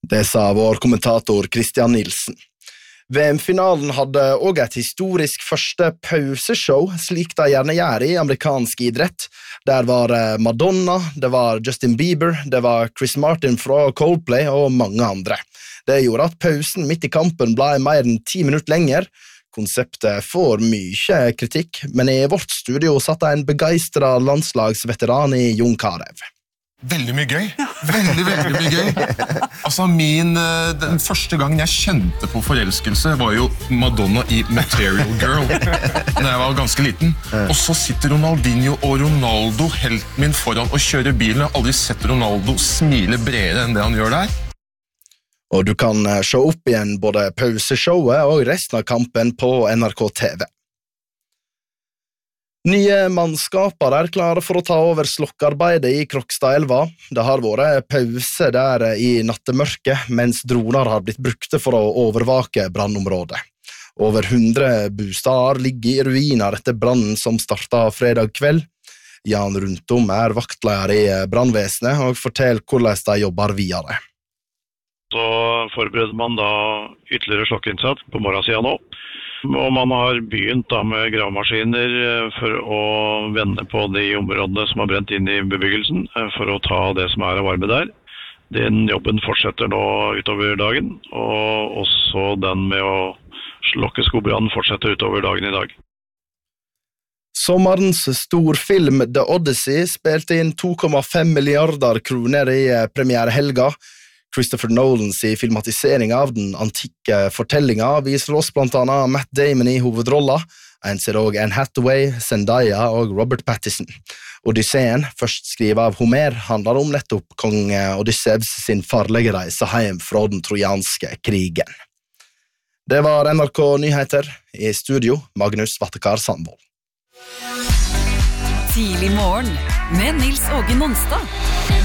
Det sa vår kommentator Christian Nilsen. VM-finalen hadde også et historisk første pauseshow, slik de gjerne gjør i amerikansk idrett. Der var Madonna, det var Justin Bieber, det var Chris Martin fra Coldplay og mange andre. Det gjorde at pausen midt i kampen ble mer enn 10 minutter lenger. Konseptet får mye kritikk, men i vårt studio satt en begeistret landslagsveteran i Jon Carew. Veldig mye gøy. Veldig mye gøy. Altså den første gangen jeg kjente på forelskelse var jo Madonna i Material Girl, når jeg var ganske liten. Og så sitter Ronaldinho og Ronaldo, helten min, foran og kjører bilen. Jeg har aldri sett Ronaldo smile bredere enn det han gjør der. Og du kan se opp igjen både pauseshowet og resten av kampen på NRK TV. Nye mannskaper er klare for å ta over slokkarbeidet i Krokstadelva. Det har vært pause der i nattemørket, mens droner har blitt brukte for å overvake brannområdet. Over 100 bostader ligger i ruiner etter brannen som startet fredag kveld. Jan Runtom er vaktleder i brannvesenet og forteller hvordan de jobber videre. Så forbereder man da ytterligere slokkinnsats på morgensiden nå. Og man har begynt da med gravemaskiner for å vende på de områdene som har brent inn i bebyggelsen, for å ta det som er av arbeid der. Den jobben fortsetter nå utover dagen, og også den med å slokke skogbrannen fortsetter utover dagen i dag. Sommerens storfilm The Odyssey spilte inn 2,5 milliarder kroner i premierehelga. Christopher Nolans i filmatisering av den antikke fortellinga viser oss blant annet Matt Damon i hovedrolla. En ser også Anne Hathaway, Zendaya og Robert Pattinson. Odysseen, først skrevet av Homer, handler om nettopp kong Odysseus sin farlige reise hjem fra den trojanske krigen. Det var NRK Nyheter. I studio, Magnus Vattekar Sandvold. Tidlig morgen med Nils Åge Nonstad.